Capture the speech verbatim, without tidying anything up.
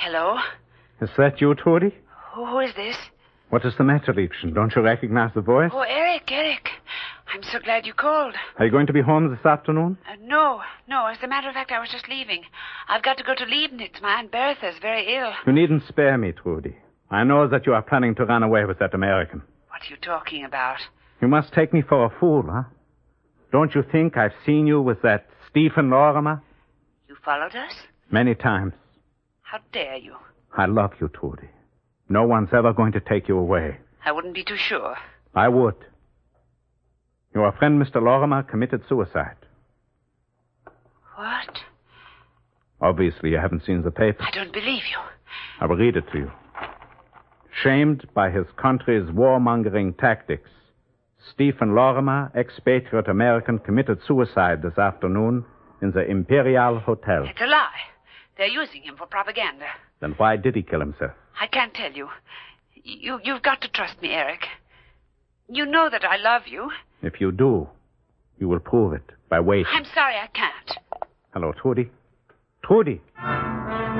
Hello? Is that you, Trudy? Who is this? What is the matter, Liebchen? Don't you recognize the voice? Oh, Eric, Eric. I'm so glad you called. Are you going to be home this afternoon? Uh, no, no. As a matter of fact, I was just leaving. I've got to go to Leibniz. My Aunt Bertha's very ill. You needn't spare me, Trudy. I know that you are planning to run away with that American. What are you talking about? You must take me for a fool, huh? Don't you think I've seen you with that Stephen Lorimer? You followed us? Many times. How dare you? I love you, Trudy. No one's ever going to take you away. I wouldn't be too sure. I would. Your friend, Mister Lorimer, committed suicide. What? Obviously, you haven't seen the paper. I don't believe you. I will read it to you. Shamed by his country's warmongering tactics, Stephen Lorimer, expatriate American, committed suicide this afternoon in the Imperial Hotel. It's a lie. They're using him for propaganda. Then why did he kill himself? I can't tell you. You, you've got to trust me, Eric. You know that I love you. If you do, you will prove it by waiting. I'm sorry I can't. Hello, Trudy. Trudy.